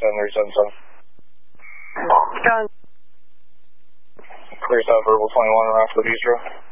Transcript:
Done. Clears out verbal 21 around for the bistro.